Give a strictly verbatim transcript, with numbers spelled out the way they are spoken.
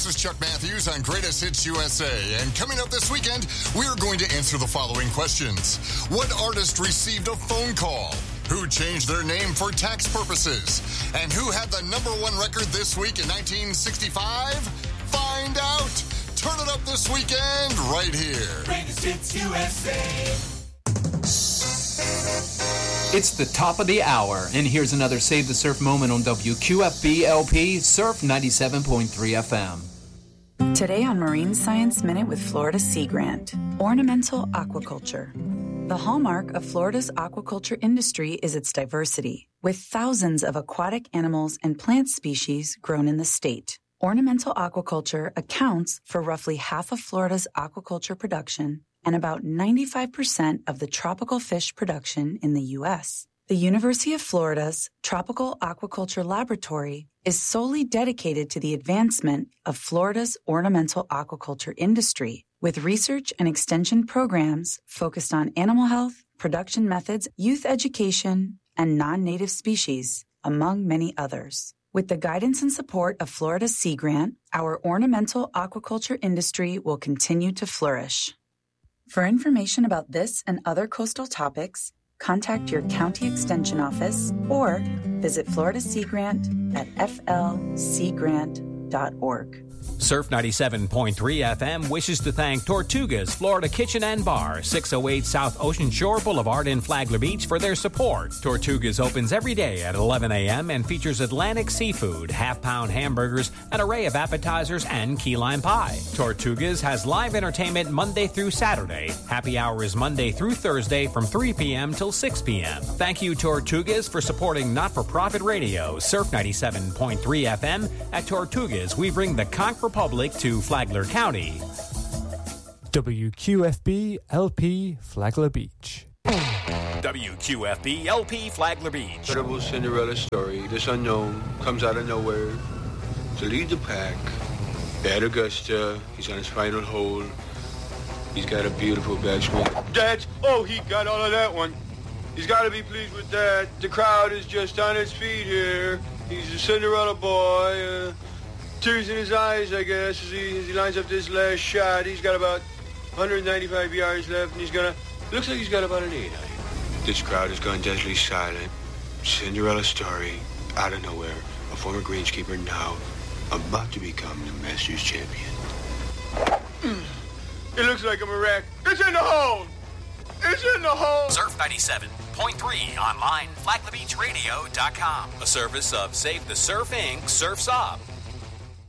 This is Chuck Matthews on Greatest Hits U S A. And coming up this weekend, we're going to answer the following questions. What artist received a phone call? Who changed their name for tax purposes? And who had the number one record this week in nineteen sixty-five? Find out. Turn it up this weekend right here. Greatest Hits U S A. It's the top of the hour, and here's another Save the Surf moment on W Q F B L P Surf ninety-seven point three F M. Today on Marine Science Minute with Florida Sea Grant, ornamental aquaculture. The hallmark of Florida's aquaculture industry is its diversity, with thousands of aquatic animals and plant species grown in the state. Ornamental aquaculture accounts for roughly half of Florida's aquaculture production and about ninety-five percent of the tropical fish production in the U S. The University of Florida's Tropical Aquaculture Laboratory is solely dedicated to the advancement of Florida's ornamental aquaculture industry, with research and extension programs focused on animal health, production methods, youth education, and non-native species, among many others. With the guidance and support of Florida Sea Grant, our ornamental aquaculture industry will continue to flourish. For information about this and other coastal topics, contact your county extension office or visit Florida Sea Grant at f l sea grant dot org. Surf ninety-seven point three F M wishes to thank Tortuga's Florida Kitchen and Bar, six oh eight South Ocean Shore Boulevard in Flagler Beach, for their support. Tortuga's opens every day at eleven a.m. and features Atlantic seafood, half-pound hamburgers, an array of appetizers, and key lime pie. Tortuga's has live entertainment Monday through Saturday. Happy hour is Monday through Thursday from three p.m. till six p.m. Thank you, Tortuga's, for supporting not-for-profit radio. Surf ninety-seven point three F M. At Tortuga's, we bring the Conch Republic to Flagler County. W Q F B L P Flagler Beach. W Q F B L P Flagler Beach. Incredible Cinderella story. This unknown comes out of nowhere to lead the pack. At Augusta, he's on his final hole. He's got a beautiful backswing. Dad, oh, he got all of that one. He's got to be pleased with that. The crowd is just on its feet here. He's a Cinderella boy. Uh, tears in his eyes, I guess, as he, as he lines up this last shot. He's got about one hundred ninety-five yards left, and he's gonna. Looks like he's got about an eight on him. This crowd has gone deadly silent. Cinderella story, out of nowhere. A former greenskeeper now about to become the Masters champion. It looks like a miracle. It's in the hole. It's in the hole. Surf ninety-seven point three online, flagler beach radio dot com. A service of Save the Surf Incorporated. Surf's Up.